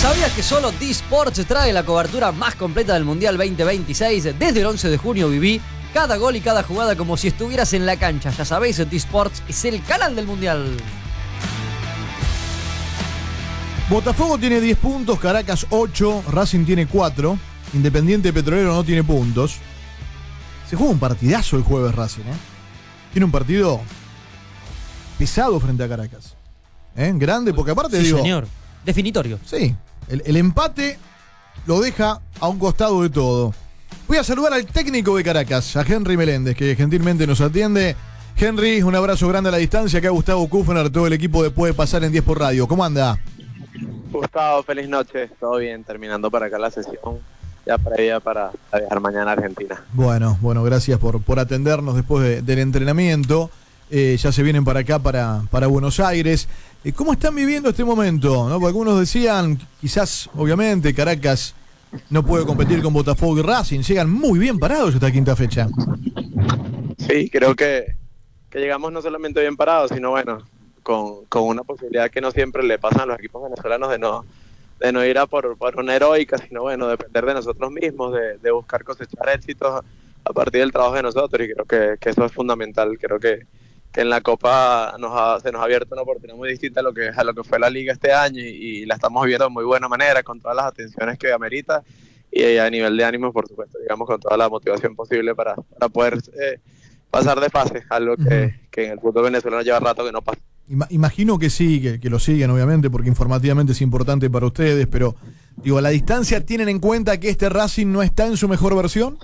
¿Sabías que solo D-Sports trae la cobertura más completa del Mundial 2026? Desde el 11 de junio viví cada gol y cada jugada como si estuvieras en la cancha. Ya sabéis, D-Sports es el canal del Mundial. Botafogo tiene 10 puntos, Caracas 8, Racing tiene 4, Independiente Petrolero no tiene puntos. Se juega un partidazo el jueves Racing, Tiene un partido pesado frente a Caracas. Grande, porque aparte Sí, digo... señor. Definitorio. Sí, el empate lo deja a un costado de todo. Voy a saludar al técnico de Caracas, a Henry Meléndez, que gentilmente nos atiende. Henry, un abrazo grande a la distancia. Acá Gustavo Kufner, todo el equipo de Puede Pasar en 10 por Radio. ¿Cómo anda? Gustavo, feliz noche. Todo bien, terminando para acá la sesión, ya previa para viajar mañana a Argentina. Bueno, gracias por atendernos después del entrenamiento. Ya se vienen para acá, para Buenos Aires. ¿Cómo están viviendo este momento? ¿No? Porque algunos decían, quizás, obviamente, Caracas no puede competir con Botafogo y Racing. Llegan muy bien parados esta quinta fecha. Sí, creo que llegamos no solamente bien parados, sino bueno, con una posibilidad que no siempre le pasan a los equipos venezolanos de no ir a por una heroica, sino bueno, depender de nosotros mismos, de buscar cosechar éxitos a partir del trabajo de nosotros, y creo que eso es fundamental. Creo que en la Copa se nos ha abierto una oportunidad muy distinta a lo que fue la Liga este año, y la estamos viviendo de muy buena manera, con todas las atenciones que amerita, y a nivel de ánimo, por supuesto, digamos, con toda la motivación posible para poder pasar de fase, algo que en el fútbol venezolano lleva rato que no pasa. Imagino que sí, que lo siguen, obviamente, porque informativamente es importante para ustedes, pero digo, ¿a la distancia tienen en cuenta que este Racing no está en su mejor versión?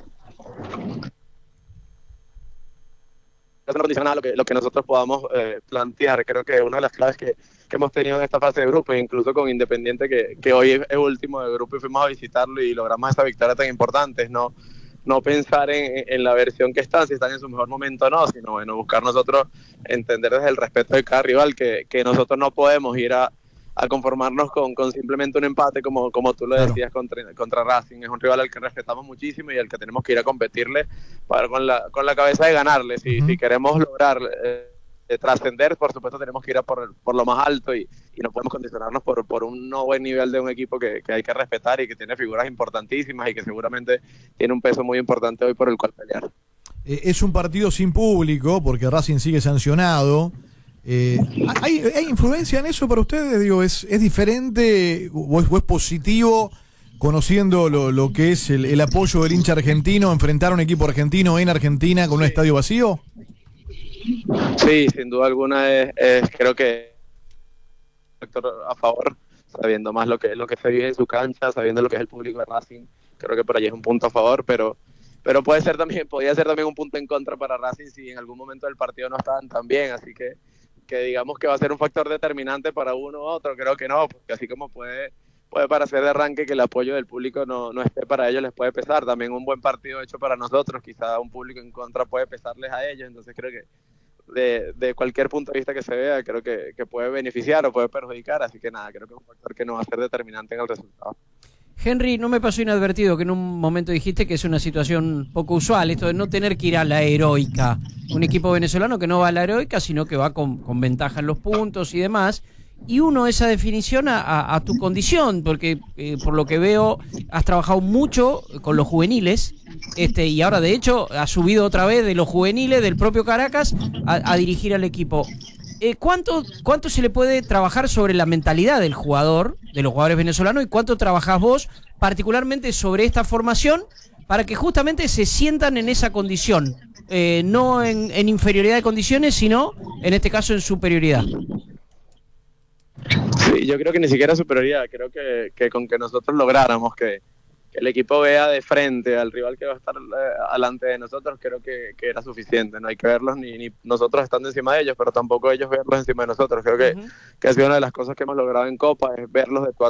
No condiciona lo que nosotros podamos plantear. Creo que una de las claves que hemos tenido en esta fase de grupo, incluso con Independiente, que hoy es último de grupo y fuimos a visitarlo y logramos esa victoria tan importante, es no pensar en la versión que están, si están en su mejor momento o no, sino bueno, buscar nosotros entender desde el respeto de cada rival que nosotros no podemos ir a conformarnos con simplemente un empate como tú lo decías. Claro. Contra Racing. Es un rival al que respetamos muchísimo y al que tenemos que ir a competirle con la cabeza de ganarle. Si queremos lograr trascender, por supuesto tenemos que ir a por lo más alto, y no podemos condicionarnos por un no buen nivel de un equipo que hay que respetar y que tiene figuras importantísimas y que seguramente tiene un peso muy importante hoy por el cual pelear. Es un partido sin público porque Racing sigue sancionado. ¿Hay influencia en eso para ustedes? Digo, ¿es diferente o es positivo, conociendo lo que es el apoyo del hincha argentino, enfrentar a un equipo argentino en Argentina con un estadio vacío? Sí, sin duda alguna creo que factor a favor, sabiendo más lo que se vive en su cancha, sabiendo lo que es el público de Racing. Creo que por allí es un punto a favor, pero podría ser también un punto en contra para Racing si en algún momento del partido no estaban tan bien. Así que digamos que va a ser un factor determinante para uno u otro. Creo que no, porque así como puede parecer de arranque que el apoyo del público no esté para ellos, les puede pesar. También un buen partido hecho para nosotros, quizá un público en contra puede pesarles a ellos. Entonces creo que de cualquier punto de vista que se vea, creo que puede beneficiar o puede perjudicar. Así que nada, creo que es un factor que no va a ser determinante en el resultado. Henry, no me pasó inadvertido que en un momento dijiste que es una situación poco usual, esto de no tener que ir a la heroica. Un equipo venezolano que no va a la heroica, sino que va con ventaja en los puntos y demás. Y uno, esa definición a tu condición, porque por lo que veo has trabajado mucho con los juveniles, y ahora de hecho has subido otra vez de los juveniles del propio Caracas a dirigir al equipo. ¿Cuánto se le puede trabajar sobre la mentalidad del jugador, de los jugadores venezolanos, y cuánto trabajás vos particularmente sobre esta formación para que justamente se sientan en esa condición, no en inferioridad de condiciones, sino en este caso en superioridad? Sí, yo creo que ni siquiera superioridad. Creo que con que nosotros lográramos que el equipo vea de frente al rival que va a estar delante de nosotros, creo que era suficiente. No hay que verlos ni nosotros estando encima de ellos, pero tampoco ellos verlos encima de nosotros. Creo que ha sido una de las cosas que hemos logrado en Copa, es verlos de